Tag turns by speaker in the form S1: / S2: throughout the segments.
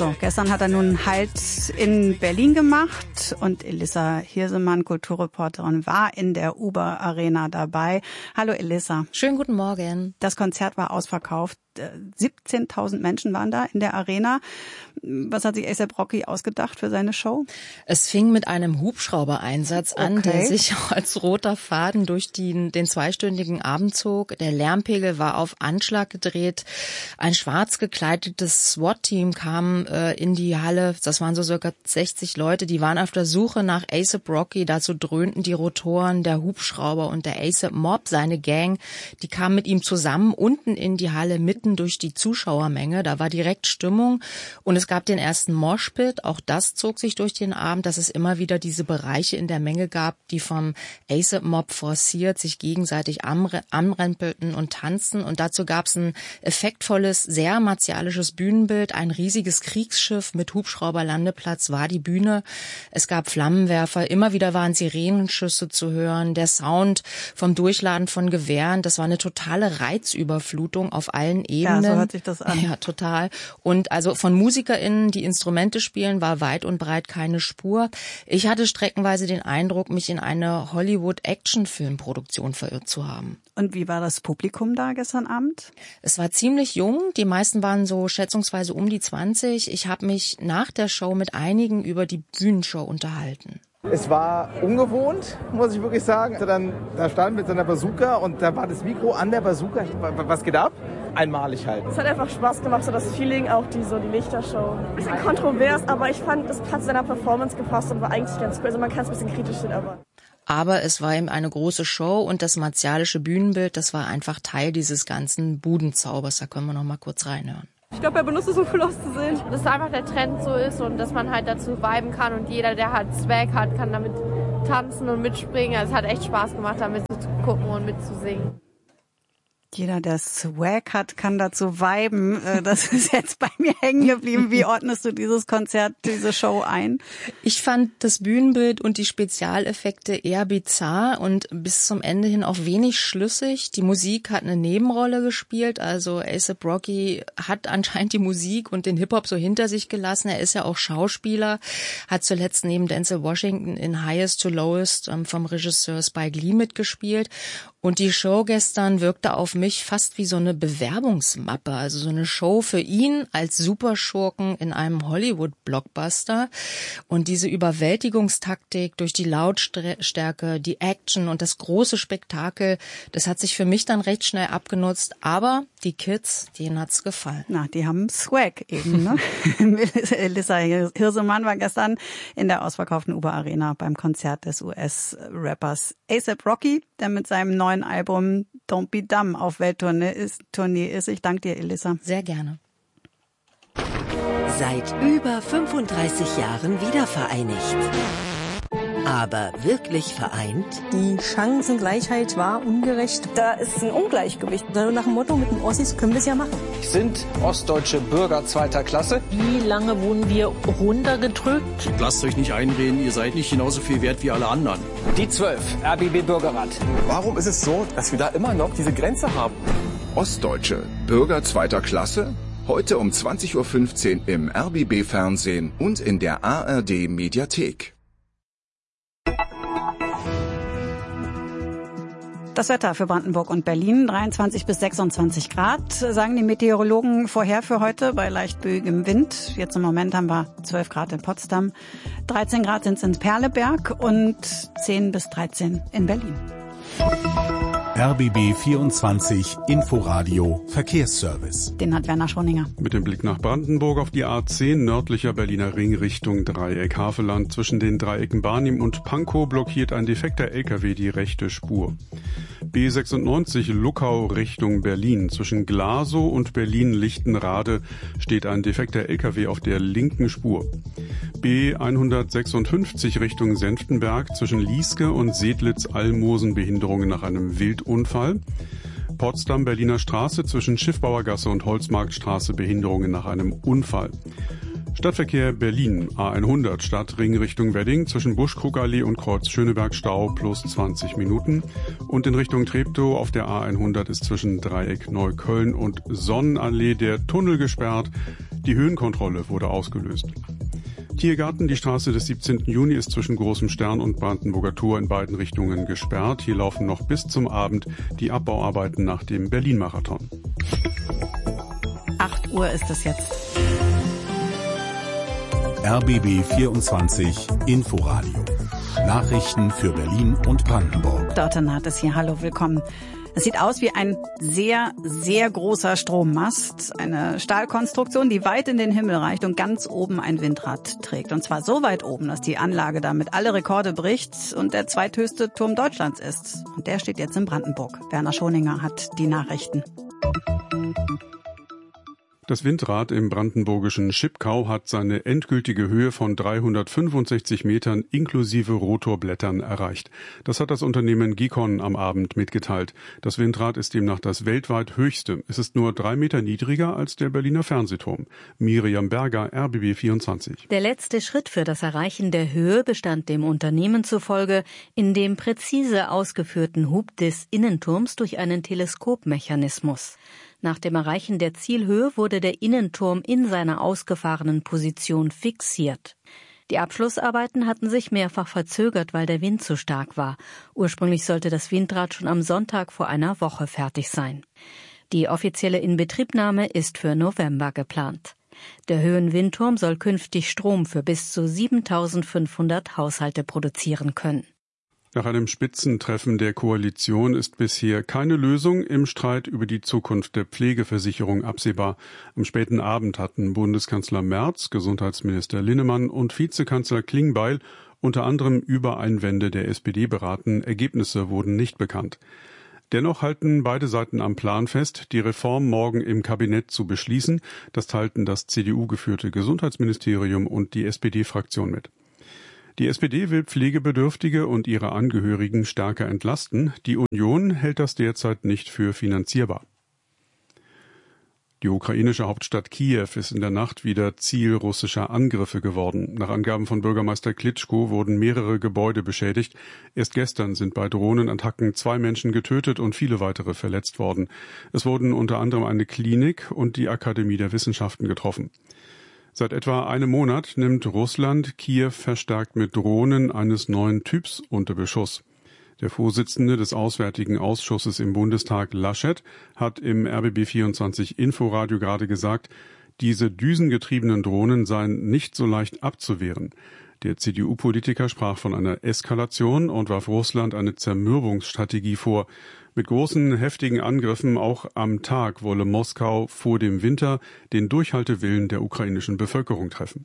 S1: So, gestern hat er nun Halt in Berlin gemacht und Elissa Hirsemann, Kulturreporterin, war in der Uber Arena dabei. Hallo Elissa.
S2: Schönen guten Morgen.
S1: Das Konzert war ausverkauft. 17.000 Menschen waren da in der Arena. Was hat sich A$AP Rocky ausgedacht für seine Show?
S2: Es fing mit einem Hubschrauber-Einsatz an, der sich als roter Faden durch den zweistündigen Abend zog. Der Lärmpegel war auf Anschlag gedreht. Ein schwarz gekleidetes SWAT-Team kam in die Halle. Das waren so circa 60 Leute. Die waren auf der Suche nach A$AP Rocky. Dazu dröhnten die Rotoren, der Hubschrauber und der A$AP Mob, seine Gang. Die kamen mit ihm zusammen unten in die Halle mitten durch die Zuschauermenge. Da war direkt Stimmung und es gab den ersten Moshpit. Auch das zog sich durch den Abend, dass es immer wieder diese Bereiche in der Menge gab, die vom A$AP Mob forciert sich gegenseitig anrempelten und tanzen. Und dazu gab es ein effektvolles, sehr martialisches Bühnenbild. Ein riesiges Kriegsschiff mit Hubschrauberlandeplatz war die Bühne. Es gab Flammenwerfer. Immer wieder waren Sirenenschüsse zu hören. Der Sound vom Durchladen von Gewehren. Das war eine totale Reizüberflutung auf allen Ebenen.
S1: Ja, so hört sich das an.
S2: Ja, total. Und also von MusikerInnen, die Instrumente spielen, war weit und breit keine Spur. Ich hatte streckenweise den Eindruck, mich in eine Hollywood-Action-Filmproduktion verirrt zu haben.
S1: Und wie war das Publikum da gestern Abend?
S2: Es war ziemlich jung. Die meisten waren so schätzungsweise um die 20. Ich habe mich nach der Show mit einigen über die Bühnenshow unterhalten.
S3: Es war ungewohnt, muss ich wirklich sagen. Da stand mit seiner Bazooka und da war das Mikro an der Bazooka. Was geht ab? Einmalig halt.
S4: Es hat einfach Spaß gemacht, so das Feeling, auch die Lichtershow. Ein bisschen kontrovers, aber ich fand, das hat seiner Performance gepasst und war eigentlich ganz cool. Also man kann es ein bisschen kritisch sehen,
S2: aber es war eben eine große Show und das martialische Bühnenbild, das war einfach Teil dieses ganzen Budenzaubers. Da können wir noch mal kurz reinhören.
S4: Ich glaube, er benutzt es, um cool auszusehen.
S5: Dass einfach der Trend so ist und dass man halt dazu viben kann und jeder, der halt Swag hat, kann damit tanzen und mitspringen. Also es hat echt Spaß gemacht, damit zu gucken und mitzusingen.
S1: Jeder, der Swag hat, kann dazu viben. Das ist jetzt bei mir hängen geblieben. Wie ordnest du dieses Konzert, diese Show ein?
S2: Ich fand das Bühnenbild und die Spezialeffekte eher bizarr und bis zum Ende hin auch wenig schlüssig. Die Musik hat eine Nebenrolle gespielt. Also A$AP Rocky hat anscheinend die Musik und den Hip-Hop so hinter sich gelassen. Er ist ja auch Schauspieler, hat zuletzt neben Denzel Washington in Highest to Lowest vom Regisseur Spike Lee mitgespielt. Und die Show gestern wirkte auf mich fast wie so eine Bewerbungsmappe, also so eine Show für ihn als Superschurken in einem Hollywood-Blockbuster. Und diese Überwältigungstaktik durch die Lautstärke, die Action und das große Spektakel, das hat sich für mich dann recht schnell abgenutzt. Aber die Kids, denen hat's gefallen.
S1: Na, die haben Swag eben, ne? Elissa Hirsemann war gestern in der ausverkauften Uber Arena beim Konzert des US-Rappers A$AP Rocky, der mit seinem neuen Album Don't Be Dumb auf Welttournee ist. Ich danke dir, Elissa.
S2: Sehr gerne.
S6: Seit über 35 Jahren wiedervereinigt. Aber wirklich vereint?
S7: Die Chancengleichheit war ungerecht.
S4: Da ist ein Ungleichgewicht.
S7: Nach dem Motto, mit den Ossis können wir es ja machen.
S8: Sind ostdeutsche Bürger zweiter Klasse?
S7: Wie lange wurden wir runtergedrückt?
S9: Lasst euch nicht einreden, ihr seid nicht genauso viel wert wie alle anderen.
S8: Die 12, RBB Bürgerrat.
S10: Warum ist es so, dass wir da immer noch diese Grenze haben?
S11: Ostdeutsche, Bürger zweiter Klasse? Heute um 20.15 Uhr im RBB-Fernsehen und in der ARD-Mediathek.
S1: Das Wetter für Brandenburg und Berlin, 23 bis 26 Grad, sagen die Meteorologen vorher für heute bei leicht böigem Wind. Jetzt im Moment haben wir 12 Grad in Potsdam, 13 Grad sind es in Perleberg und 10 bis 13 in Berlin.
S12: RBB 24 Inforadio Verkehrsservice.
S1: Den hat Werner Schroninger.
S13: Mit dem Blick nach Brandenburg auf die A10 nördlicher Berliner Ring Richtung Dreieck Havelland. Zwischen den Dreiecken Barnim und Pankow blockiert ein defekter LKW die rechte Spur. B96 Luckau Richtung Berlin. Zwischen Glasow und Berlin-Lichtenrade steht ein defekter LKW auf der linken Spur. B156 Richtung Senftenberg. Zwischen Lieske und Sedlitz-Almosen Behinderungen nach einem Wildunfall. Potsdam-Berliner Straße zwischen Schiffbauergasse und Holzmarktstraße Behinderungen nach einem Unfall. Stadtverkehr Berlin, A100 Stadtring Richtung Wedding, zwischen Buschkrugallee und Kreuz Schöneberg Stau plus 20 Minuten. Und in Richtung Treptow auf der A100 ist zwischen Dreieck Neukölln und Sonnenallee der Tunnel gesperrt. Die Höhenkontrolle wurde ausgelöst. Tiergarten, die Straße des 17. Juni ist zwischen Großem Stern und Brandenburger Tor in beiden Richtungen gesperrt. Hier laufen noch bis zum Abend die Abbauarbeiten nach dem Berlin-Marathon.
S1: 8 Uhr ist es jetzt.
S12: RBB 24 Inforadio. Nachrichten für Berlin und Brandenburg.
S1: Dorten hat es hier. Hallo, willkommen. Es sieht aus wie ein sehr, sehr großer Strommast. Eine Stahlkonstruktion, die weit in den Himmel reicht und ganz oben ein Windrad trägt. Und zwar so weit oben, dass die Anlage damit alle Rekorde bricht und der zweithöchste Turm Deutschlands ist. Und der steht jetzt in Brandenburg. Werner Schoninger hat die Nachrichten.
S13: Das Windrad im brandenburgischen Schipkau hat seine endgültige Höhe von 365 Metern inklusive Rotorblättern erreicht. Das hat das Unternehmen Gikon am Abend mitgeteilt. Das Windrad ist demnach das weltweit höchste. Es ist nur 3 Meter niedriger als der Berliner Fernsehturm. Miriam Berger, RBB 24.
S14: Der letzte Schritt für das Erreichen der Höhe bestand dem Unternehmen zufolge in dem präzise ausgeführten Hub des Innenturms durch einen Teleskopmechanismus. Nach dem Erreichen der Zielhöhe wurde der Innenturm in seiner ausgefahrenen Position fixiert. Die Abschlussarbeiten hatten sich mehrfach verzögert, weil der Wind zu stark war. Ursprünglich sollte das Windrad schon am Sonntag vor einer Woche fertig sein. Die offizielle Inbetriebnahme ist für November geplant. Der Höhenwindturm soll künftig Strom für bis zu 7.500 Haushalte produzieren können.
S13: Nach einem Spitzentreffen der Koalition ist bisher keine Lösung im Streit über die Zukunft der Pflegeversicherung absehbar. Am späten Abend hatten Bundeskanzler Merz, Gesundheitsminister Linnemann und Vizekanzler Klingbeil unter anderem über Einwände der SPD beraten. Ergebnisse wurden nicht bekannt. Dennoch halten beide Seiten am Plan fest, die Reform morgen im Kabinett zu beschließen. Das teilten das CDU-geführte Gesundheitsministerium und die SPD-Fraktion mit. Die SPD will Pflegebedürftige und ihre Angehörigen stärker entlasten. Die Union hält das derzeit nicht für finanzierbar. Die ukrainische Hauptstadt Kiew ist in der Nacht wieder Ziel russischer Angriffe geworden. Nach Angaben von Bürgermeister Klitschko wurden mehrere Gebäude beschädigt. Erst gestern sind bei Drohnenattacken 2 Menschen getötet und viele weitere verletzt worden. Es wurden unter anderem eine Klinik und die Akademie der Wissenschaften getroffen. Seit etwa einem Monat nimmt Russland Kiew verstärkt mit Drohnen eines neuen Typs unter Beschuss. Der Vorsitzende des Auswärtigen Ausschusses im Bundestag, Laschet, hat im RBB 24 Inforadio gerade gesagt, diese düsengetriebenen Drohnen seien nicht so leicht abzuwehren. Der CDU-Politiker sprach von einer Eskalation und warf Russland eine Zermürbungsstrategie vor. Mit großen, heftigen Angriffen auch am Tag wolle Moskau vor dem Winter den Durchhaltewillen der ukrainischen Bevölkerung treffen.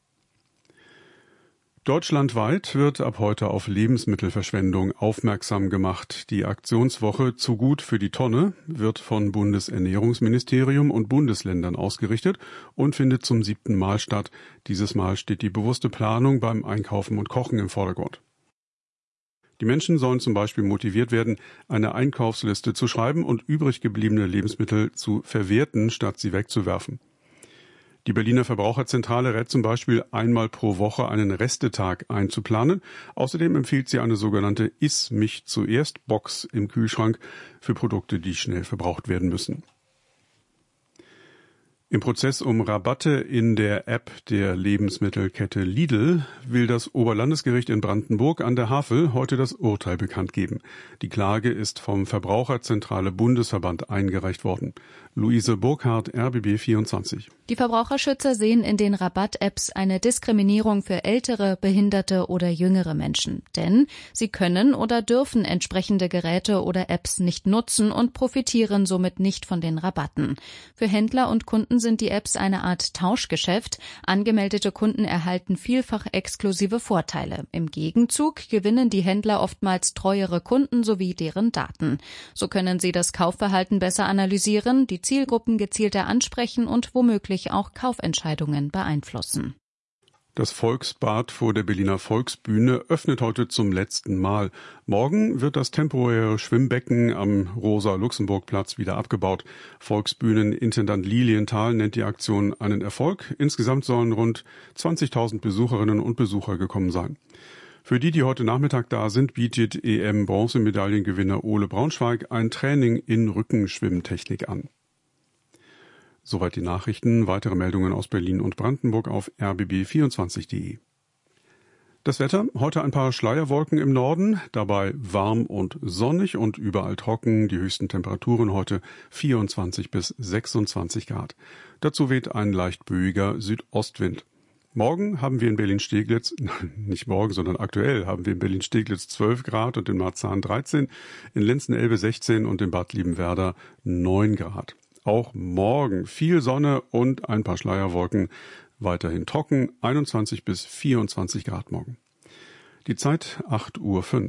S13: Deutschlandweit wird ab heute auf Lebensmittelverschwendung aufmerksam gemacht. Die Aktionswoche Zu gut für die Tonne wird von Bundesernährungsministerium und Bundesländern ausgerichtet und findet zum 7. Mal statt. Dieses Mal steht die bewusste Planung beim Einkaufen und Kochen im Vordergrund. Die Menschen sollen zum Beispiel motiviert werden, eine Einkaufsliste zu schreiben und übrig gebliebene Lebensmittel zu verwerten, statt sie wegzuwerfen. Die Berliner Verbraucherzentrale rät zum Beispiel, einmal pro Woche einen Restetag einzuplanen. Außerdem empfiehlt sie eine sogenannte Iss-mich-zuerst-Box im Kühlschrank für Produkte, die schnell verbraucht werden müssen. Im Prozess um Rabatte in der App der Lebensmittelkette Lidl will das Oberlandesgericht in Brandenburg an der Havel heute das Urteil bekannt geben. Die Klage ist vom Verbraucherzentrale Bundesverband eingereicht worden. Luise Burkhardt, RBB 24.
S15: Die Verbraucherschützer sehen in den Rabatt-Apps eine Diskriminierung für ältere, behinderte oder jüngere Menschen. Denn sie können oder dürfen entsprechende Geräte oder Apps nicht nutzen und profitieren somit nicht von den Rabatten. Für Händler und Kunden sind die Apps eine Art Tauschgeschäft. Angemeldete Kunden erhalten vielfach exklusive Vorteile. Im Gegenzug gewinnen die Händler oftmals treuere Kunden sowie deren Daten. So können sie das Kaufverhalten besser analysieren, die Zielgruppen gezielter ansprechen und womöglich auch Kaufentscheidungen beeinflussen.
S13: Das Volksbad vor der Berliner Volksbühne öffnet heute zum letzten Mal. Morgen wird das temporäre Schwimmbecken am Rosa-Luxemburg-Platz wieder abgebaut. Volksbühnenintendant Lilienthal nennt die Aktion einen Erfolg. Insgesamt sollen rund 20.000 Besucherinnen und Besucher gekommen sein. Für die heute Nachmittag da sind, bietet EM-Bronzemedaillengewinner Ole Braunschweig ein Training in Rückenschwimmtechnik an. Soweit die Nachrichten. Weitere Meldungen aus Berlin und Brandenburg auf rbb24.de. Das Wetter, heute ein paar Schleierwolken im Norden, dabei warm und sonnig und überall trocken. Die höchsten Temperaturen heute 24 bis 26 Grad. Dazu weht ein leicht böiger Südostwind. Morgen haben wir in Berlin-Steglitz, nicht morgen, sondern aktuell haben wir in Berlin-Steglitz 12 Grad und in Marzahn 13, in Lenzen-Elbe 16 und in Bad Liebenwerda 9 Grad. Auch morgen viel Sonne und ein paar Schleierwolken. Weiterhin trocken, 21 bis 24 Grad morgen. Die Zeit 8:05 Uhr.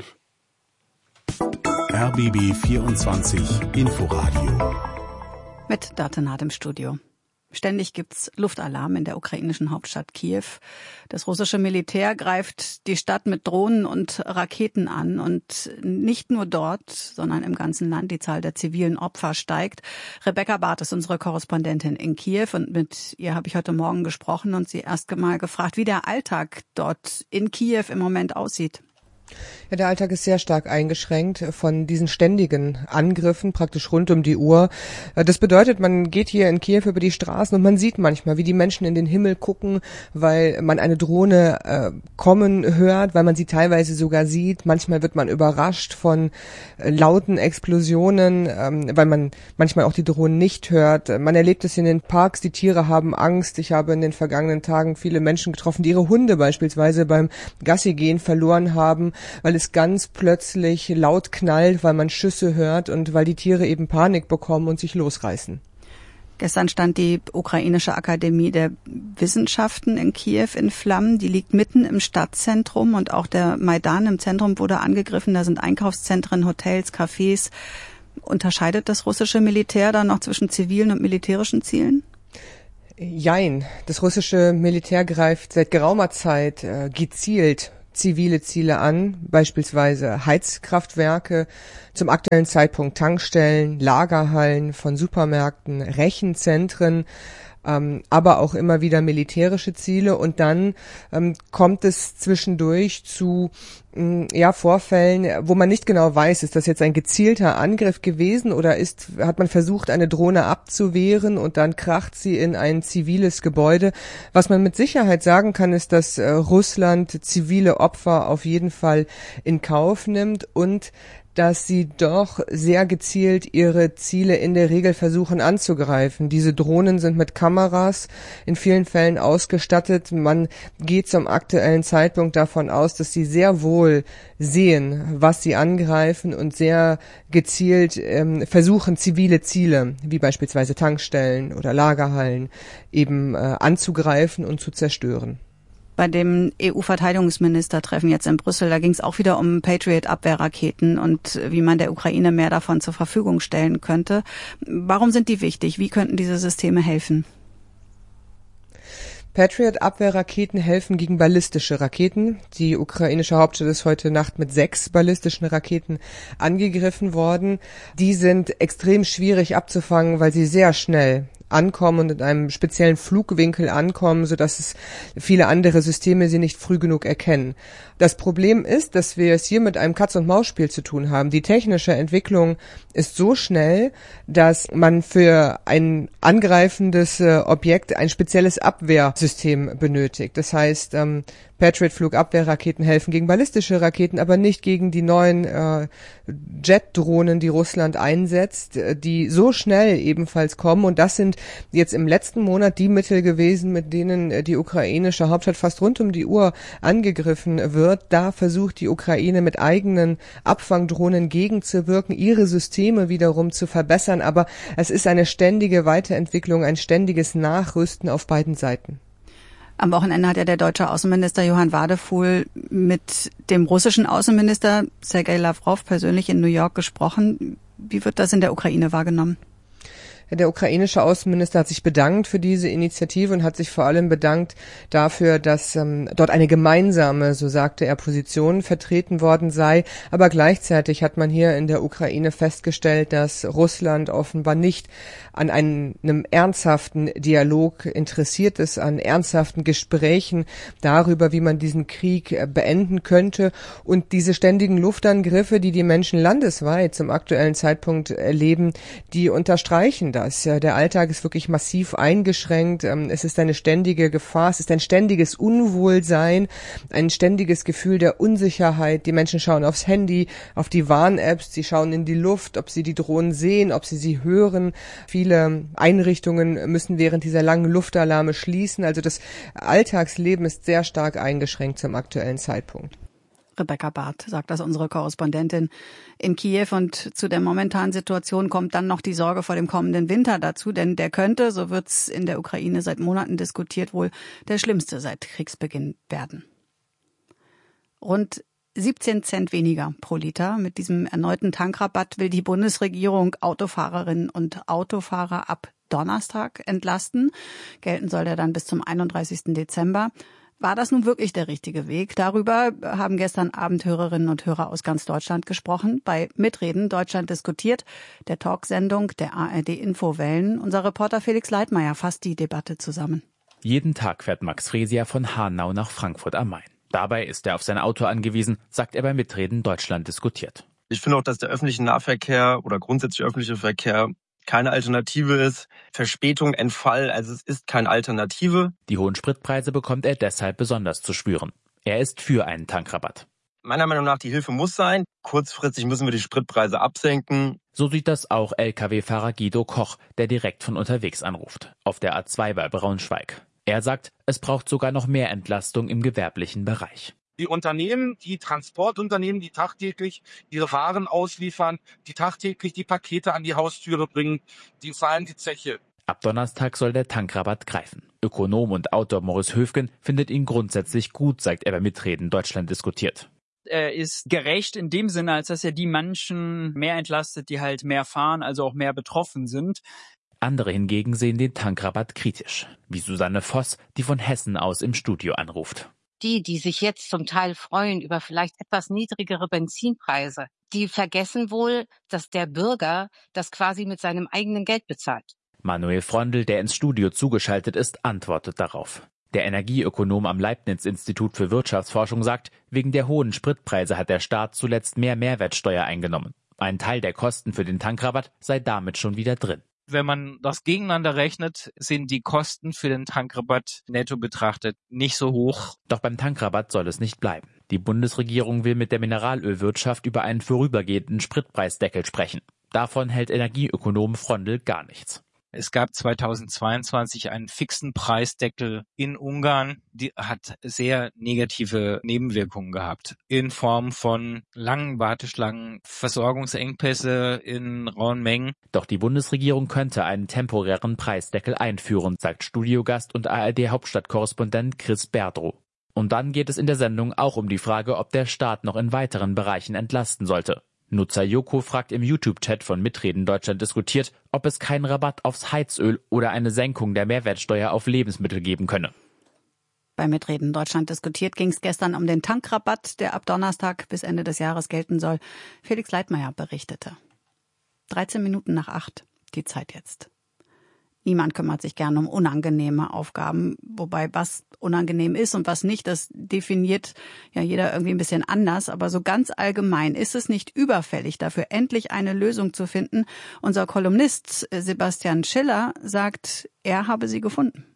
S12: RBB 24 Inforadio.
S1: Mit Datenat im Studio. Ständig gibt's Luftalarm in der ukrainischen Hauptstadt Kiew. Das russische Militär greift die Stadt mit Drohnen und Raketen an. Und nicht nur dort, sondern im ganzen Land. Die Zahl der zivilen Opfer steigt. Rebecca Barth ist unsere Korrespondentin in Kiew. Und mit ihr habe ich heute Morgen gesprochen und sie erst mal gefragt, wie der Alltag dort in Kiew im Moment aussieht.
S16: Ja, der Alltag ist sehr stark eingeschränkt von diesen ständigen Angriffen, praktisch rund um die Uhr. Das bedeutet, man geht hier in Kiew über die Straßen und man sieht manchmal, wie die Menschen in den Himmel gucken, weil man eine Drohne kommen hört, weil man sie teilweise sogar sieht. Manchmal wird man überrascht von lauten Explosionen, weil man manchmal auch die Drohnen nicht hört. Man erlebt es in den Parks, die Tiere haben Angst. Ich habe in den vergangenen Tagen viele Menschen getroffen, die ihre Hunde beispielsweise beim Gassigehen verloren haben, weil es ganz plötzlich laut knallt, weil man Schüsse hört und weil die Tiere eben Panik bekommen und sich losreißen.
S1: Gestern stand die ukrainische Akademie der Wissenschaften in Kiew in Flammen. Die liegt mitten im Stadtzentrum und auch der Maidan im Zentrum wurde angegriffen. Da sind Einkaufszentren, Hotels, Cafés. Unterscheidet das russische Militär dann noch zwischen zivilen und militärischen Zielen?
S16: Jein. Das russische Militär greift seit geraumer Zeit gezielt zivile Ziele an, beispielsweise Heizkraftwerke, zum aktuellen Zeitpunkt Tankstellen, Lagerhallen von Supermärkten, Rechenzentren, aber auch immer wieder militärische Ziele. Und dann kommt es zwischendurch zu Vorfällen, wo man nicht genau weiß, ist das jetzt ein gezielter Angriff gewesen oder hat man versucht, eine Drohne abzuwehren und dann kracht sie in ein ziviles Gebäude. Was man mit Sicherheit sagen kann, ist, dass Russland zivile Opfer auf jeden Fall in Kauf nimmt und dass sie doch sehr gezielt ihre Ziele in der Regel versuchen anzugreifen. Diese Drohnen sind mit Kameras in vielen Fällen ausgestattet. Man geht zum aktuellen Zeitpunkt davon aus, dass sie sehr wohl sehen, was sie angreifen und sehr gezielt versuchen, zivile Ziele, wie beispielsweise Tankstellen oder Lagerhallen, eben anzugreifen und zu zerstören.
S1: Bei dem EU-Verteidigungsministertreffen jetzt in Brüssel, da ging es auch wieder um Patriot-Abwehrraketen und wie man der Ukraine mehr davon zur Verfügung stellen könnte. Warum sind die wichtig? Wie könnten diese Systeme helfen?
S16: Patriot-Abwehrraketen helfen gegen ballistische Raketen. Die ukrainische Hauptstadt ist heute Nacht mit 6 ballistischen Raketen angegriffen worden. Die sind extrem schwierig abzufangen, weil sie sehr schnell ankommen und in einem speziellen Flugwinkel ankommen, sodass es viele andere Systeme sie nicht früh genug erkennen. Das Problem ist, dass wir es hier mit einem Katz-und-Maus-Spiel zu tun haben. Die technische Entwicklung ist so schnell, dass man für ein angreifendes Objekt ein spezielles Abwehrsystem benötigt. Das heißt, Patriot-Flugabwehrraketen helfen gegen ballistische Raketen, aber nicht gegen die neuen Jet-Drohnen, die Russland einsetzt, die so schnell ebenfalls kommen. Und das sind jetzt im letzten Monat die Mittel gewesen, mit denen die ukrainische Hauptstadt fast rund um die Uhr angegriffen wird. Da versucht die Ukraine mit eigenen Abfangdrohnen gegenzuwirken, ihre Systeme wiederum zu verbessern. Aber es ist eine ständige Weiterentwicklung, ein ständiges Nachrüsten auf beiden Seiten.
S1: Am Wochenende hat ja der deutsche Außenminister Johann Wadefuhl mit dem russischen Außenminister Sergei Lavrov persönlich in New York gesprochen. Wie wird das in der Ukraine wahrgenommen?
S16: Der ukrainische Außenminister hat sich bedankt für diese Initiative und hat sich vor allem bedankt dafür, dass dort eine gemeinsame, so sagte er, Position vertreten worden sei. Aber gleichzeitig hat man hier in der Ukraine festgestellt, dass Russland offenbar nicht an einem ernsthaften Dialog interessiert ist, an ernsthaften Gesprächen darüber, wie man diesen Krieg beenden könnte. Und diese ständigen Luftangriffe, die die Menschen landesweit zum aktuellen Zeitpunkt erleben, die unterstreichen anders. Der Alltag ist wirklich massiv eingeschränkt. Es ist eine ständige Gefahr, es ist ein ständiges Unwohlsein, ein ständiges Gefühl der Unsicherheit. Die Menschen schauen aufs Handy, auf die Warn-Apps, sie schauen in die Luft, ob sie die Drohnen sehen, ob sie hören. Viele Einrichtungen müssen während dieser langen Luftalarme schließen. Also das Alltagsleben ist sehr stark eingeschränkt zum aktuellen Zeitpunkt.
S1: Rebecca Barth sagt das, unsere Korrespondentin in Kiew. Und zu der momentanen Situation kommt dann noch die Sorge vor dem kommenden Winter dazu, denn der könnte, so wird's in der Ukraine seit Monaten diskutiert, wohl der schlimmste seit Kriegsbeginn werden. Rund 17 Cent weniger pro Liter. Mit diesem erneuten Tankrabatt will die Bundesregierung Autofahrerinnen und Autofahrer ab Donnerstag entlasten. Gelten soll der dann bis zum 31. Dezember. War das nun wirklich der richtige Weg? Darüber haben gestern Abend Hörerinnen und Hörer aus ganz Deutschland gesprochen. Bei Mitreden Deutschland diskutiert, der Talksendung der ARD Infowellen. Unser Reporter Felix Leitmayr fasst die Debatte zusammen.
S17: Jeden Tag fährt Max Fresier von Hanau nach Frankfurt am Main. Dabei ist er auf sein Auto angewiesen, sagt er bei Mitreden Deutschland diskutiert.
S18: Ich finde auch, dass der öffentliche Nahverkehr oder grundsätzlich öffentliche Verkehr keine Alternative ist. Verspätung, Entfall, also es ist keine Alternative.
S17: Die hohen Spritpreise bekommt er deshalb besonders zu spüren. Er ist für einen Tankrabatt.
S18: Meiner Meinung nach, die Hilfe muss sein. Kurzfristig müssen wir die Spritpreise absenken.
S17: So sieht das auch Lkw-Fahrer Guido Koch, der direkt von unterwegs anruft, auf der A2 bei Braunschweig. Er sagt, es braucht sogar noch mehr Entlastung im gewerblichen Bereich.
S19: Die Unternehmen, die Transportunternehmen, die tagtäglich ihre Waren ausliefern, die tagtäglich die Pakete an die Haustüre bringen, die zahlen die Zeche.
S17: Ab Donnerstag soll der Tankrabatt greifen. Ökonom und Autor Morris Höfgen findet ihn grundsätzlich gut, sagt er bei Mitreden Deutschland diskutiert.
S20: Er ist gerecht in dem Sinne, als dass er die Menschen mehr entlastet, die halt mehr fahren, also auch mehr betroffen sind.
S17: Andere hingegen sehen den Tankrabatt kritisch, wie Susanne Voss, die von Hessen aus im Studio anruft.
S21: Die sich jetzt zum Teil freuen über vielleicht etwas niedrigere Benzinpreise, die vergessen wohl, dass der Bürger das quasi mit seinem eigenen Geld bezahlt.
S17: Manuel Frondl, der ins Studio zugeschaltet ist, antwortet darauf. Der Energieökonom am Leibniz-Institut für Wirtschaftsforschung sagt, wegen der hohen Spritpreise hat der Staat zuletzt mehr Mehrwertsteuer eingenommen. Ein Teil der Kosten für den Tankrabatt sei damit schon wieder drin.
S22: Wenn man das gegeneinander rechnet, sind die Kosten für den Tankrabatt netto betrachtet nicht so hoch.
S17: Doch beim Tankrabatt soll es nicht bleiben. Die Bundesregierung will mit der Mineralölwirtschaft über einen vorübergehenden Spritpreisdeckel sprechen. Davon hält Energieökonom Frondl gar nichts.
S22: Es gab 2022 einen fixen Preisdeckel in Ungarn, die hat sehr negative Nebenwirkungen gehabt. In Form von langen Warteschlangen, Versorgungsengpässe in rauen Mengen.
S17: Doch die Bundesregierung könnte einen temporären Preisdeckel einführen, sagt Studiogast und ARD-Hauptstadtkorrespondent Chris Berdrow. Und dann geht es in der Sendung auch um die Frage, ob der Staat noch in weiteren Bereichen entlasten sollte. Nutzer Joko fragt im YouTube-Chat von Mitreden Deutschland diskutiert, ob es keinen Rabatt aufs Heizöl oder eine Senkung der Mehrwertsteuer auf Lebensmittel geben könne.
S1: Bei Mitreden Deutschland diskutiert ging es gestern um den Tankrabatt, der ab Donnerstag bis Ende des Jahres gelten soll. Felix Leitmayr berichtete. 13 Minuten nach 8, die Zeit jetzt. Niemand kümmert sich gern um unangenehme Aufgaben, wobei was unangenehm ist und was nicht, das definiert ja jeder irgendwie ein bisschen anders. Aber so ganz allgemein ist es nicht überfällig, dafür endlich eine Lösung zu finden. Unser Kolumnist Sebastian Schiller sagt, er habe sie gefunden.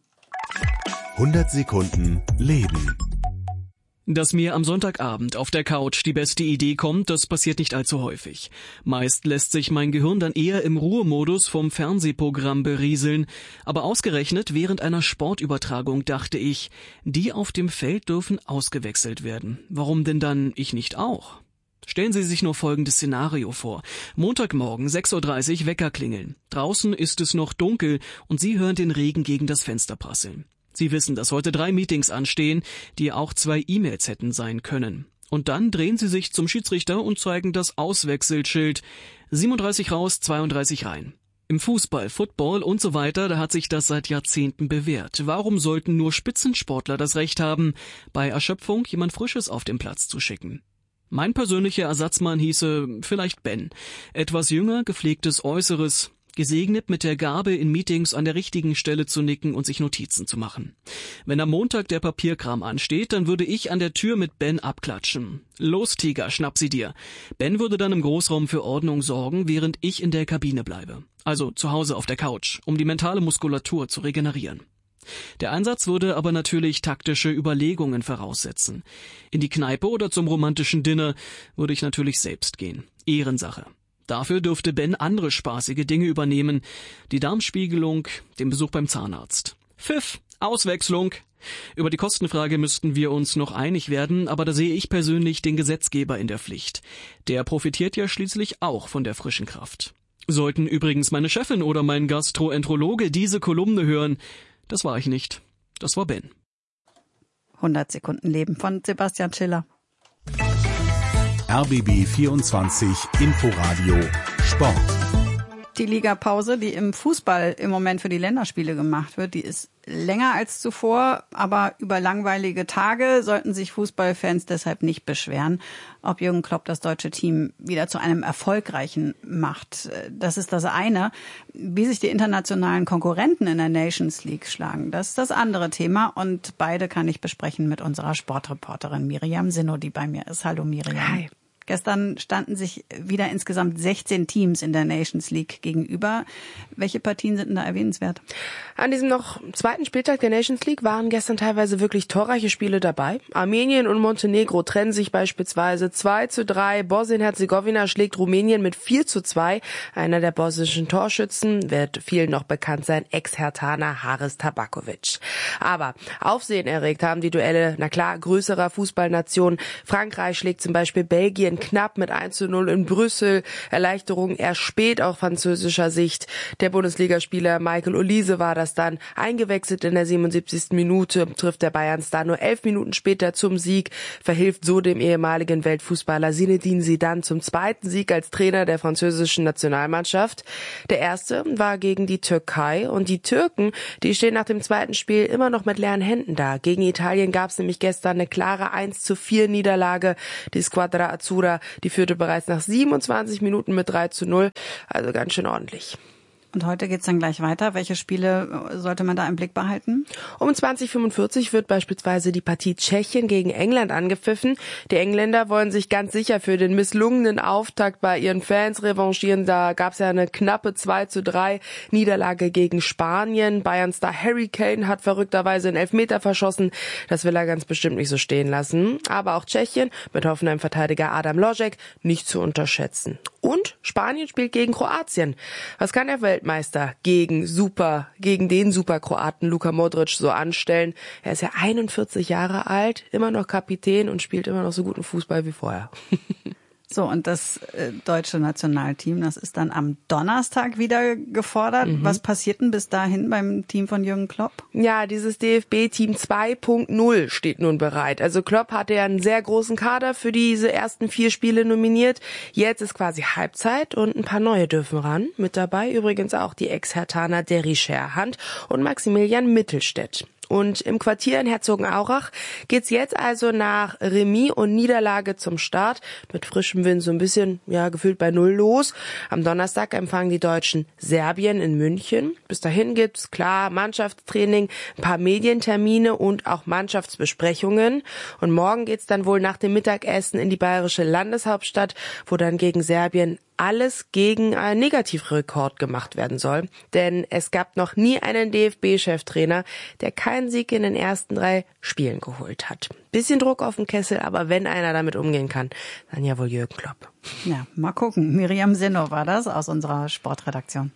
S12: 100 Sekunden Leben.
S23: Dass mir am Sonntagabend auf der Couch die beste Idee kommt, das passiert nicht allzu häufig. Meist lässt sich mein Gehirn dann eher im Ruhemodus vom Fernsehprogramm berieseln. Aber ausgerechnet während einer Sportübertragung dachte ich, die auf dem Feld dürfen ausgewechselt werden. Warum denn dann ich nicht auch? Stellen Sie sich nur folgendes Szenario vor. Montagmorgen 6:30 Uhr Wecker klingeln. Draußen ist es noch dunkel und Sie hören den Regen gegen das Fenster prasseln. Sie wissen, dass heute 3 Meetings anstehen, die auch 2 E-Mails hätten sein können. Und dann drehen Sie sich zum Schiedsrichter und zeigen das Auswechselschild. 37 raus, 32 rein. Im Fußball, Football und so weiter, da hat sich das seit Jahrzehnten bewährt. Warum sollten nur Spitzensportler das Recht haben, bei Erschöpfung jemand Frisches auf den Platz zu schicken? Mein persönlicher Ersatzmann hieße vielleicht Ben. Etwas jünger, gepflegtes Äußeres, gesegnet mit der Gabe, in Meetings an der richtigen Stelle zu nicken und sich Notizen zu machen. Wenn am Montag der Papierkram ansteht, dann würde ich an der Tür mit Ben abklatschen. Los, Tiger, schnapp sie dir. Ben würde dann im Großraum für Ordnung sorgen, während ich in der Kabine bleibe. Also zu Hause auf der Couch, um die mentale Muskulatur zu regenerieren. Der Einsatz würde aber natürlich taktische Überlegungen voraussetzen. In die Kneipe oder zum romantischen Dinner würde ich natürlich selbst gehen. Ehrensache. Dafür dürfte Ben andere spaßige Dinge übernehmen. Die Darmspiegelung, den Besuch beim Zahnarzt. Pfiff, Auswechslung. Über die Kostenfrage müssten wir uns noch einig werden, aber da sehe ich persönlich den Gesetzgeber in der Pflicht. Der profitiert ja schließlich auch von der frischen Kraft. Sollten übrigens meine Chefin oder mein Gastroenterologe diese Kolumne hören, das war ich nicht. Das war Ben.
S1: 100 Sekunden Leben von Sebastian Schiller.
S12: RBB 24 Inforadio Sport.
S1: Die Ligapause, die im Fußball im Moment für die Länderspiele gemacht wird, die ist länger als zuvor, aber über langweilige Tage sollten sich Fußballfans deshalb nicht beschweren, ob Jürgen Klopp das deutsche Team wieder zu einem erfolgreichen macht. Das ist das eine. Wie sich die internationalen Konkurrenten in der Nations League schlagen, das ist das andere Thema und beide kann ich besprechen mit unserer Sportreporterin Miriam Sinno, die bei mir ist. Hallo Miriam.
S2: Hi.
S1: Gestern standen sich wieder insgesamt 16 Teams in der Nations League gegenüber. Welche Partien sind denn da erwähnenswert?
S2: An diesem noch zweiten Spieltag der Nations League waren gestern teilweise wirklich torreiche Spiele dabei. Armenien und Montenegro trennen sich beispielsweise 2:3. Bosnien-Herzegowina schlägt Rumänien mit 4:2. Einer der bosnischen Torschützen wird vielen noch bekannt sein, Ex-Herthaner Haris Tabakovic. Aber Aufsehen erregt haben die Duelle, na klar, größerer Fußballnationen. Frankreich schlägt zum Beispiel Belgien knapp mit 1:0 in Brüssel. Erleichterung erst spät aus französischer Sicht. Der Bundesligaspieler Michael Olise war das dann. Eingewechselt in der 77. Minute trifft der Bayern-Star nur 11 Minuten später zum Sieg, verhilft so dem ehemaligen Weltfußballer Zinedine Zidane zum zweiten Sieg als Trainer der französischen Nationalmannschaft. Der erste war gegen die Türkei und die Türken, die stehen nach dem zweiten Spiel immer noch mit leeren Händen da. Gegen Italien gab es nämlich gestern eine klare 1:4 Niederlage. Die Squadra Azzurra, die führte bereits nach 27 Minuten mit 3:0, also ganz schön ordentlich.
S1: Und heute geht's dann gleich weiter. Welche Spiele sollte man da im Blick behalten?
S2: Um 20:45 wird beispielsweise die Partie Tschechien gegen England angepfiffen. Die Engländer wollen sich ganz sicher für den misslungenen Auftakt bei ihren Fans revanchieren. Da gab's ja eine knappe 2:3 Niederlage gegen Spanien. Bayern-Star Harry Kane hat verrückterweise einen Elfmeter verschossen. Das will er ganz bestimmt nicht so stehen lassen. Aber auch Tschechien mit Hoffenheim-Verteidiger Adam Lojek nicht zu unterschätzen. Und Spanien spielt gegen Kroatien. Was kann der Weltmeister gegen den Superkroaten Luka Modric so anstellen? Er ist ja 41 Jahre alt, immer noch Kapitän und spielt immer noch so guten Fußball wie vorher.
S1: So, und das deutsche Nationalteam, das ist dann am Donnerstag wieder gefordert. Was passiert denn bis dahin beim Team von Jürgen Klopp?
S2: Ja, dieses DFB-Team 2.0 steht nun bereit. Also Klopp hatte ja einen sehr großen Kader für diese ersten 4 Spiele nominiert. Jetzt ist quasi Halbzeit und ein paar neue dürfen ran. Mit dabei übrigens auch die Ex-Herthaner Derry Scherhand und Maximilian Mittelstädt. Und im Quartier in Herzogenaurach geht's jetzt also nach Remis und Niederlage zum Start. Mit frischem Wind so ein bisschen, gefühlt bei 0 los. Am Donnerstag empfangen die Deutschen Serbien in München. Bis dahin gibt's klar Mannschaftstraining, ein paar Medientermine und auch Mannschaftsbesprechungen. Und morgen geht's dann wohl nach dem Mittagessen in die bayerische Landeshauptstadt, wo dann gegen Serbien alles gegen einen Negativrekord gemacht werden soll. Denn es gab noch nie einen DFB-Cheftrainer, der keinen Sieg in den ersten 3 Spielen geholt hat. Bisschen Druck auf den Kessel, aber wenn einer damit umgehen kann, dann ja wohl Jürgen Klopp.
S1: Ja, mal gucken. Miriam Sinno war das aus unserer Sportredaktion.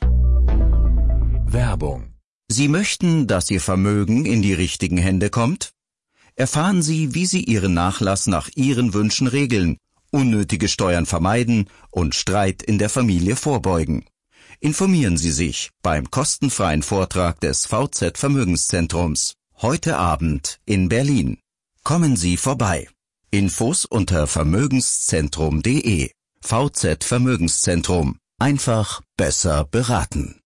S3: Werbung. Sie möchten, dass Ihr Vermögen in die richtigen Hände kommt? Erfahren Sie, wie Sie Ihren Nachlass nach Ihren Wünschen regeln, unnötige Steuern vermeiden und Streit in der Familie vorbeugen. Informieren Sie sich beim kostenfreien Vortrag des VZ Vermögenszentrums. Heute Abend in Berlin. Kommen Sie vorbei. Infos unter vermögenszentrum.de. VZ Vermögenszentrum. Einfach besser beraten.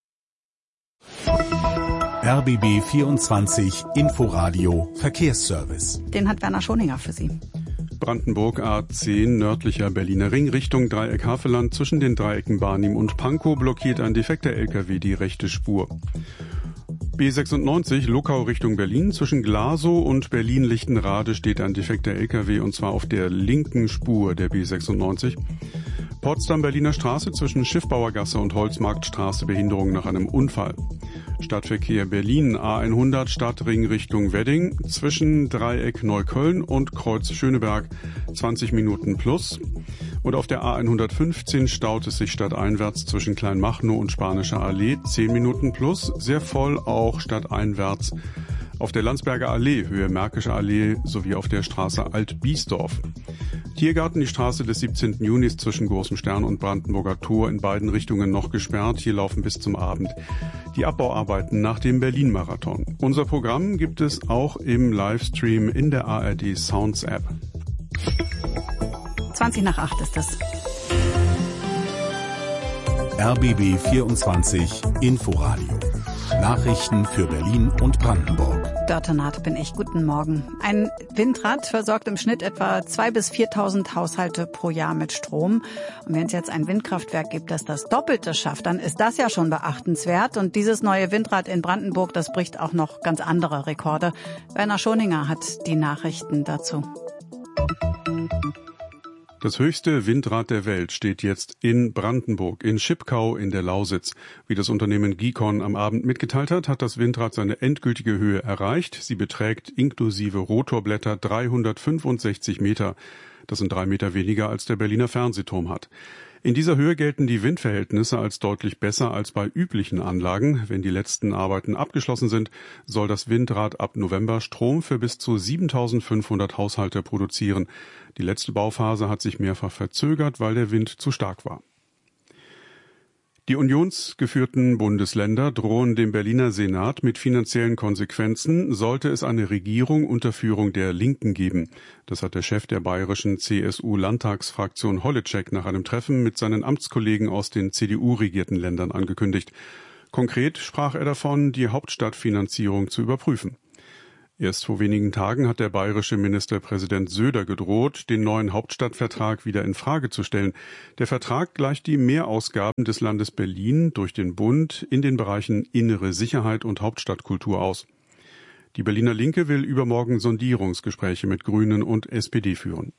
S12: RBB 24 Inforadio Verkehrsservice.
S1: Den hat Werner Schoninger für Sie.
S13: Brandenburg A10 nördlicher Berliner Ring Richtung Dreieck Havelland. Zwischen den Dreiecken Barnim und Pankow blockiert ein defekter LKW die rechte Spur. B96 Luckau Richtung Berlin. Zwischen Glasow und Berlin-Lichtenrade steht ein defekter LKW und zwar auf der linken Spur der B96. Potsdam-Berliner Straße zwischen Schiffbauergasse und Holzmarktstraße Behinderung nach einem Unfall. Stadtverkehr Berlin A100 Stadtring Richtung Wedding zwischen Dreieck Neukölln und Kreuz Schöneberg 20 Minuten plus. Und auf der A115 staut es sich stadteinwärts zwischen Kleinmachnow und Spanischer Allee 10 Minuten plus. Sehr voll auch stadteinwärts auf der Landsberger Allee, Höhe Märkische Allee sowie auf der Straße Alt-Biesdorf. Tiergarten, die Straße des 17. Junis zwischen Großem Stern und Brandenburger Tor in beiden Richtungen noch gesperrt. Hier laufen bis zum Abend die Abbauarbeiten nach dem Berlin-Marathon. Unser Programm gibt es auch im Livestream in der ARD Sounds App.
S1: 7:20 ist es.
S12: RBB 24 Inforadio. Nachrichten für Berlin und Brandenburg.
S1: Dörte Naht bin ich. Guten Morgen. Ein Windrad versorgt im Schnitt etwa 2.000 bis 4.000 Haushalte pro Jahr mit Strom. Und wenn es jetzt ein Windkraftwerk gibt, das das Doppelte schafft, dann ist das ja schon beachtenswert. Und dieses neue Windrad in Brandenburg, das bricht auch noch ganz andere Rekorde. Werner Schoninger hat die Nachrichten dazu.
S13: Das höchste Windrad der Welt steht jetzt in Brandenburg, in Schipkau in der Lausitz. Wie das Unternehmen Gicon am Abend mitgeteilt hat, hat das Windrad seine endgültige Höhe erreicht. Sie beträgt inklusive Rotorblätter 365 Meter. Das sind 3 Meter weniger, als der Berliner Fernsehturm hat. In dieser Höhe gelten die Windverhältnisse als deutlich besser als bei üblichen Anlagen. Wenn die letzten Arbeiten abgeschlossen sind, soll das Windrad ab November Strom für bis zu 7.500 Haushalte produzieren. Die letzte Bauphase hat sich mehrfach verzögert, weil der Wind zu stark war. Die unionsgeführten Bundesländer drohen dem Berliner Senat mit finanziellen Konsequenzen, sollte es eine Regierung unter Führung der Linken geben. Das hat der Chef der bayerischen CSU-Landtagsfraktion Holleczek nach einem Treffen mit seinen Amtskollegen aus den CDU-regierten Ländern angekündigt. Konkret sprach er davon, die Hauptstadtfinanzierung zu überprüfen. Erst vor wenigen Tagen hat der bayerische Ministerpräsident Söder gedroht, den neuen Hauptstadtvertrag wieder in Frage zu stellen. Der Vertrag gleicht die Mehrausgaben des Landes Berlin durch den Bund in den Bereichen innere Sicherheit und Hauptstadtkultur aus. Die Berliner Linke will übermorgen Sondierungsgespräche mit Grünen und SPD führen.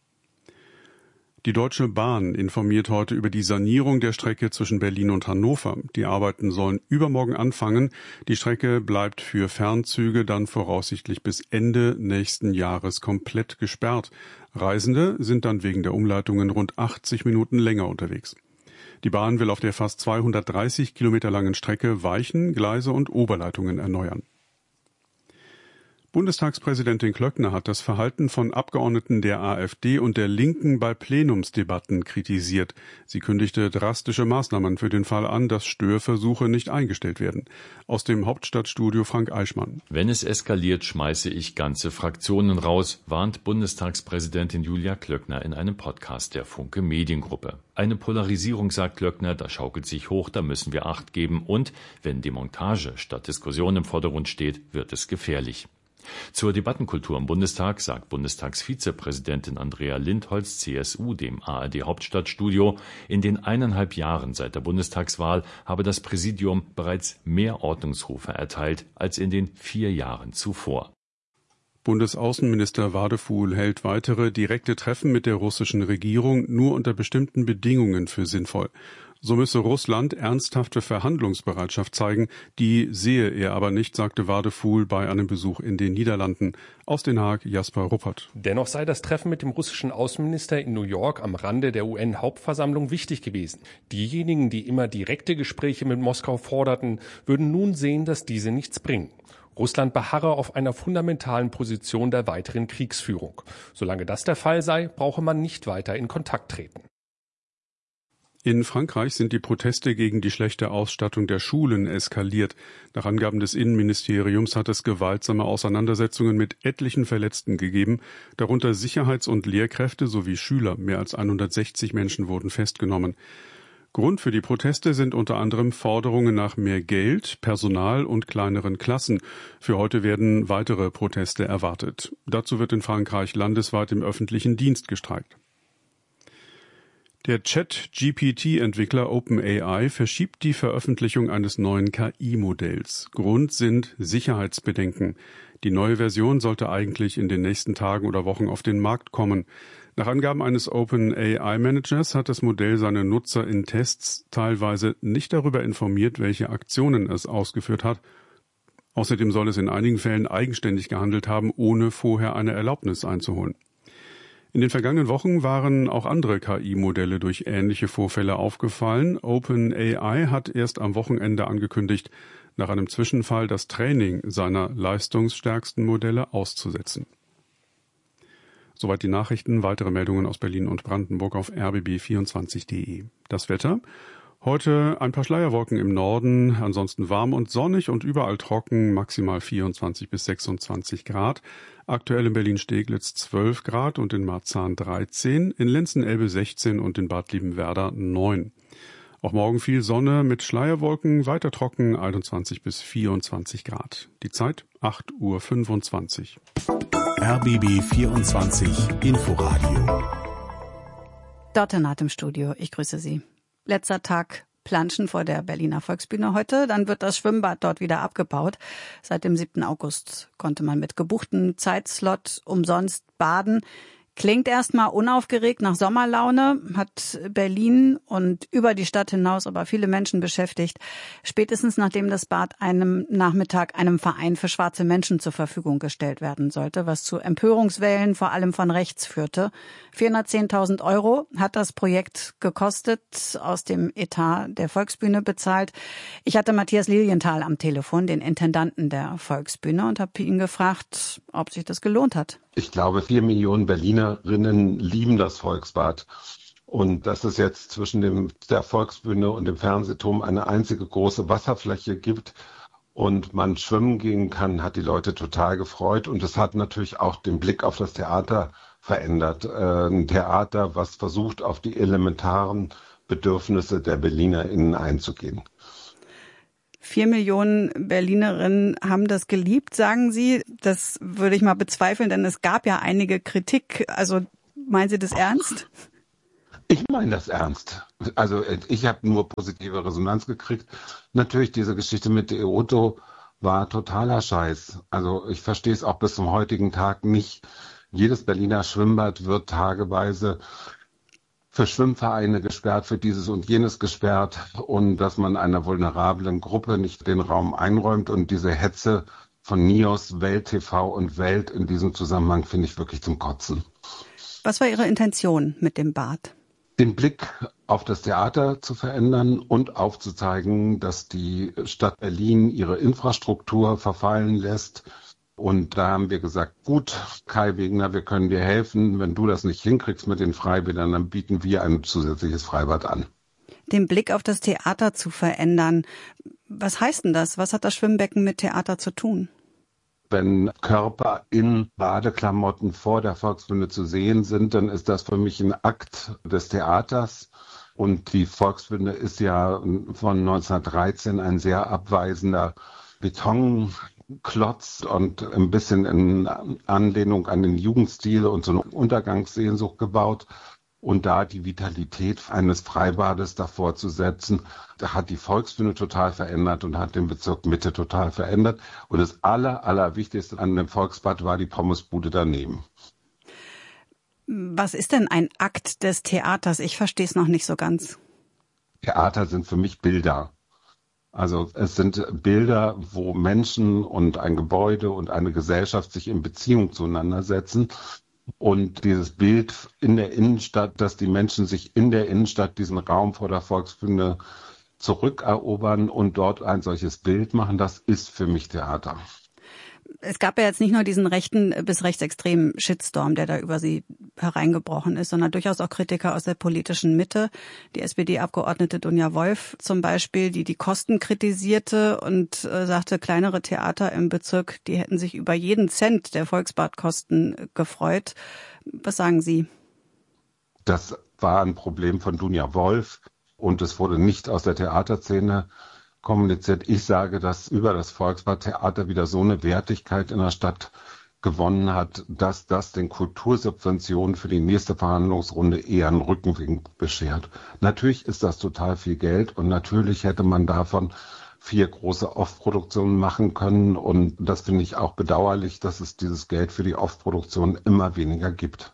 S13: Die Deutsche Bahn informiert heute über die Sanierung der Strecke zwischen Berlin und Hannover. Die Arbeiten sollen übermorgen anfangen. Die Strecke bleibt für Fernzüge dann voraussichtlich bis Ende nächsten Jahres komplett gesperrt. Reisende sind dann wegen der Umleitungen rund 80 Minuten länger unterwegs. Die Bahn will auf der fast 230 Kilometer langen Strecke Weichen, Gleise und Oberleitungen erneuern. Bundestagspräsidentin Klöckner hat das Verhalten von Abgeordneten der AfD und der Linken bei Plenumsdebatten kritisiert. Sie kündigte drastische Maßnahmen für den Fall an, dass Störversuche nicht eingestellt werden. Aus dem Hauptstadtstudio Frank Eichmann.
S4: Wenn es eskaliert, schmeiße ich ganze Fraktionen raus, warnt Bundestagspräsidentin Julia Klöckner in einem Podcast der Funke Mediengruppe. Eine Polarisierung, sagt Klöckner, da schaukelt sich hoch, da müssen wir Acht geben. Und wenn Demontage statt Diskussion im Vordergrund steht, wird es gefährlich. Zur Debattenkultur im Bundestag sagt Bundestagsvizepräsidentin Andrea Lindholz, CSU, dem ARD-Hauptstadtstudio, in den 1,5 Jahren seit der Bundestagswahl habe das Präsidium bereits mehr Ordnungsrufe erteilt als in den 4 Jahren zuvor.
S13: Bundesaußenminister Wadefuhl hält weitere direkte Treffen mit der russischen Regierung nur unter bestimmten Bedingungen für sinnvoll. So müsse Russland ernsthafte Verhandlungsbereitschaft zeigen, die sehe er aber nicht, sagte Wadefuhl bei einem Besuch in den Niederlanden. Aus Den Haag Jasper Ruppert.
S5: Dennoch sei das Treffen mit dem russischen Außenminister in New York am Rande der UN-Hauptversammlung wichtig gewesen. Diejenigen, die immer direkte Gespräche mit Moskau forderten, würden nun sehen, dass diese nichts bringen. Russland beharre auf einer fundamentalen Position der weiteren Kriegsführung. Solange das der Fall sei, brauche man nicht weiter in Kontakt treten.
S13: In Frankreich sind die Proteste gegen die schlechte Ausstattung der Schulen eskaliert. Nach Angaben des Innenministeriums hat es gewaltsame Auseinandersetzungen mit etlichen Verletzten gegeben, darunter Sicherheits- und Lehrkräfte sowie Schüler. Mehr als 160 Menschen wurden festgenommen. Grund für die Proteste sind unter anderem Forderungen nach mehr Geld, Personal und kleineren Klassen. Für heute werden weitere Proteste erwartet. Dazu wird in Frankreich landesweit im öffentlichen Dienst gestreikt. Der Chat-GPT-Entwickler OpenAI verschiebt die Veröffentlichung eines neuen KI-Modells. Grund sind Sicherheitsbedenken. Die neue Version sollte eigentlich in den nächsten Tagen oder Wochen auf den Markt kommen. Nach Angaben eines OpenAI-Managers hat das Modell seine Nutzer in Tests teilweise nicht darüber informiert, welche Aktionen es ausgeführt hat. Außerdem soll es in einigen Fällen eigenständig gehandelt haben, ohne vorher eine Erlaubnis einzuholen. In den vergangenen Wochen waren auch andere KI-Modelle durch ähnliche Vorfälle aufgefallen. OpenAI hat erst am Wochenende angekündigt, nach einem Zwischenfall das Training seiner leistungsstärksten Modelle auszusetzen. Soweit die Nachrichten. Weitere Meldungen aus Berlin und Brandenburg auf rbb24.de. Das Wetter. Heute ein paar Schleierwolken im Norden, ansonsten warm und sonnig und überall trocken, maximal 24 bis 26 Grad. Aktuell in Berlin-Steglitz 12 Grad und in Marzahn 13, in Lenzen-Elbe 16 und in Bad Liebenwerda 9. Auch morgen viel Sonne mit Schleierwolken, weiter trocken 21 bis 24 Grad. Die Zeit 8:25 Uhr.
S12: RBB 24 Inforadio.
S1: Dörte Naht im Studio, ich grüße Sie. Letzter Tag Planschen vor der Berliner Volksbühne heute. Dann wird das Schwimmbad dort wieder abgebaut. Seit dem 7. August konnte man mit gebuchten Zeitslot umsonst baden. Klingt erstmal unaufgeregt nach Sommerlaune, hat Berlin und über die Stadt hinaus aber viele Menschen beschäftigt. Spätestens nachdem das Bad einem Nachmittag einem Verein für schwarze Menschen zur Verfügung gestellt werden sollte, was zu Empörungswellen vor allem von rechts führte. 410.000 € hat das Projekt gekostet, aus dem Etat der Volksbühne bezahlt. Ich hatte Matthias Lilienthal am Telefon, den Intendanten der Volksbühne, und habe ihn gefragt, ob sich das gelohnt hat.
S6: Ich glaube, 4 Millionen Berlinerinnen lieben das Volksbad. Und dass es jetzt zwischen der Volksbühne und dem Fernsehturm eine einzige große Wasserfläche gibt und man schwimmen gehen kann, hat die Leute total gefreut. Und es hat natürlich auch den Blick auf das Theater verändert. Ein Theater, was versucht, auf die elementaren Bedürfnisse der BerlinerInnen einzugehen.
S1: 4 Millionen Berlinerinnen haben das geliebt, sagen Sie. Das würde ich mal bezweifeln, denn es gab ja einige Kritik. Also meinen Sie das ernst?
S6: Ich meine das ernst. Also ich habe nur positive Resonanz gekriegt. Natürlich, diese Geschichte mit der Otto war totaler Scheiß. Also ich verstehe es auch bis zum heutigen Tag nicht. Jedes Berliner Schwimmbad wird tageweise für Schwimmvereine gesperrt, für dieses und jenes gesperrt, und dass man einer vulnerablen Gruppe nicht den Raum einräumt. Und diese Hetze von NIOS, Welt TV und Welt in diesem Zusammenhang finde ich wirklich zum Kotzen.
S1: Was war Ihre Intention mit dem Bad?
S6: Den Blick auf das Theater zu verändern und aufzuzeigen, dass die Stadt Berlin ihre Infrastruktur verfallen lässt. Und da haben wir gesagt, gut, Kai Wegner, wir können dir helfen. Wenn du das nicht hinkriegst mit den Freibädern, dann bieten wir ein zusätzliches Freibad an.
S1: Den Blick auf das Theater zu verändern. Was heißt denn das? Was hat das Schwimmbecken mit Theater zu tun?
S6: Wenn Körper in Badeklamotten vor der Volksbühne zu sehen sind, dann ist das für mich ein Akt des Theaters. Und die Volksbühne ist ja von 1913 ein sehr abweisender Betonklotz und ein bisschen in Anlehnung an den Jugendstil und so eine Untergangssehnsucht gebaut. Und da die Vitalität eines Freibades davor zu setzen, da hat die Volksbühne total verändert und hat den Bezirk Mitte total verändert. Und das Allerwichtigste an dem Volksbad war die Pommesbude daneben.
S1: Was ist denn ein Akt des Theaters? Ich verstehe es noch nicht so ganz.
S6: Theater sind für mich Bilder. Also es sind Bilder, wo Menschen und ein Gebäude und eine Gesellschaft sich in Beziehung zueinander setzen. Und dieses Bild in der Innenstadt, dass die Menschen sich in der Innenstadt diesen Raum vor der Volksbühne zurückerobern und dort ein solches Bild machen, das ist für mich Theater.
S1: Es gab ja jetzt nicht nur diesen rechten bis rechtsextremen Shitstorm, der da über Sie hereingebrochen ist, sondern durchaus auch Kritiker aus der politischen Mitte. Die SPD-Abgeordnete Dunja Wolf zum Beispiel, die Kosten kritisierte und sagte, kleinere Theater im Bezirk, die hätten sich über jeden Cent der Volksbadkosten gefreut. Was sagen Sie?
S6: Das war ein Problem von Dunja Wolf und es wurde nicht aus der Theaterszene kommuniziert. Ich sage, dass über das Volksbadtheater wieder so eine Wertigkeit in der Stadt gewonnen hat, dass das den Kultursubventionen für die nächste Verhandlungsrunde eher einen Rückenwind beschert. Natürlich ist das total viel Geld und natürlich hätte man davon 4 große Off-Produktionen machen können und das finde ich auch bedauerlich, dass es dieses Geld für die Off-Produktion immer weniger gibt.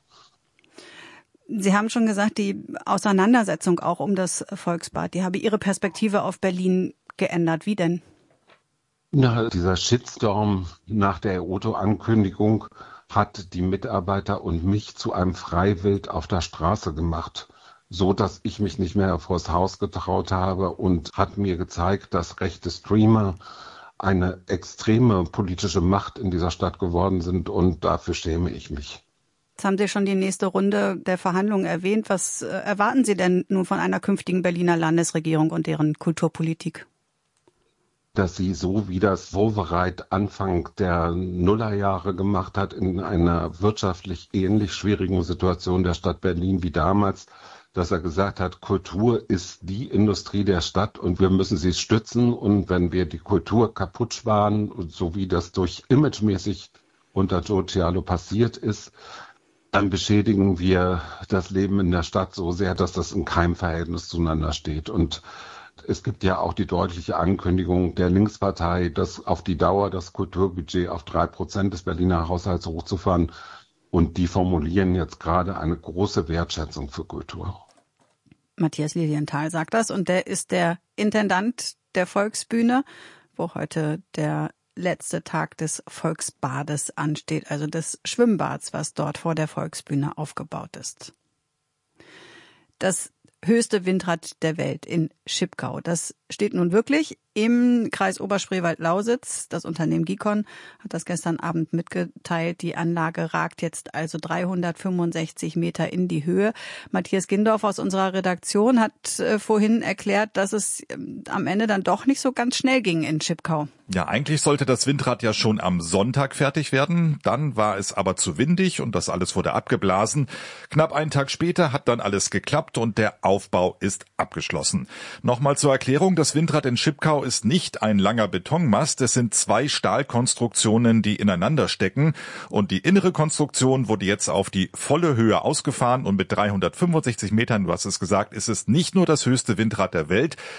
S1: Sie haben schon gesagt, die Auseinandersetzung auch um das Volksbad, die habe Ihre Perspektive auf Berlin geändert. Wie denn?
S6: Na, dieser Shitstorm nach der EOTO-Ankündigung hat die Mitarbeiter und mich zu einem Freiwild auf der Straße gemacht, so dass ich mich nicht mehr vors Haus getraut habe und hat mir gezeigt, dass rechte Streamer eine extreme politische Macht in dieser Stadt geworden sind und dafür schäme ich mich.
S1: Jetzt haben Sie schon die nächste Runde der Verhandlungen erwähnt. Was erwarten Sie denn nun von einer künftigen Berliner Landesregierung und deren Kulturpolitik?
S6: Dass sie so wie das Wowereit Anfang der Nullerjahre gemacht hat, in einer wirtschaftlich ähnlich schwierigen Situation der Stadt Berlin wie damals, dass er gesagt hat, Kultur ist die Industrie der Stadt und wir müssen sie stützen. Und wenn wir die Kultur kaputt sparen, so wie das durch imagemäßig unter Joe Cialo passiert ist, dann beschädigen wir das Leben in der Stadt so sehr, dass das in keinem Verhältnis zueinander steht. Und es gibt ja auch die deutliche Ankündigung der Linkspartei, dass auf die Dauer das Kulturbudget auf 3% des Berliner Haushalts hochzufahren. Und die formulieren jetzt gerade eine große Wertschätzung für Kultur.
S1: Matthias Lilienthal sagt das und der ist der Intendant der Volksbühne, wo heute der letzte Tag des Volksbades ansteht, also des Schwimmbads, was dort vor der Volksbühne aufgebaut ist. Das höchste Windrad der Welt in Schipkau. Das steht nun wirklich im Kreis Oberspreewald-Lausitz. Das Unternehmen Gikon hat das gestern Abend mitgeteilt. Die Anlage ragt jetzt also 365 Meter in die Höhe. Matthias Gindorf aus unserer Redaktion hat vorhin erklärt, dass es am Ende dann doch nicht so ganz schnell ging in Schipkau.
S7: Ja, eigentlich sollte das Windrad ja schon am Sonntag fertig werden. Dann war es aber zu windig und das alles wurde abgeblasen. Knapp einen Tag später hat dann alles geklappt und der Aufbau ist abgeschlossen. Nochmal zur Erklärung, das Windrad in Schipkau ist nicht ein langer Betonmast. Es sind 2 Stahlkonstruktionen, die ineinander stecken. Und die innere Konstruktion wurde jetzt auf die volle Höhe ausgefahren und mit 365 Metern, du hast es gesagt, ist es nicht nur das höchste Windrad der Welt,